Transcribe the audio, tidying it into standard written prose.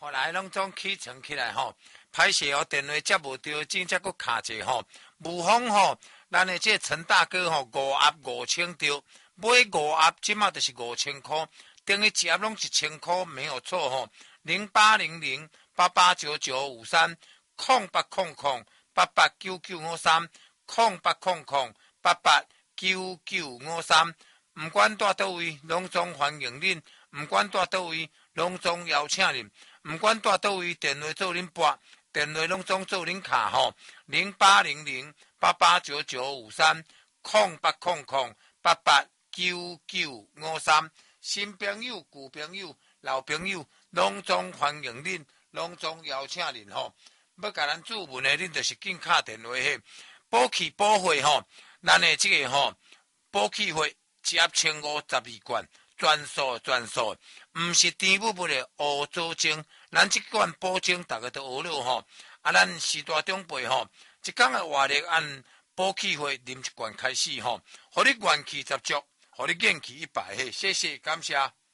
后来拢总起床起来吼，歹势哦，电话接无到，真正佫卡者吼。无妨吼，咱的这陈大哥吼，5盒5000着，买5盒即马就是5000块，等于一盒拢1000块，没有错吼。0800889953，0800889953，毋管住倒位，拢总欢迎恁；毋管住倒位，拢总邀请恁；毋管住倒位，电话做恁拨，电话拢总做恁卡吼。0800889953，0800889953，新朋友、旧朋友、老朋友，拢总欢迎恁，拢总邀请恁吼。要甲咱注文的，恁就是紧敲电话迄。补气补血吼，咱的这个吼补气血一盒1052罐，全数，毋是甜蜜蜜的乌糟精，咱这罐补精大家都学了吼。咱时大长辈吼，一天的活力按补气血啉一罐开始吼，互你元气十足，互你元气100岁。谢谢，感谢。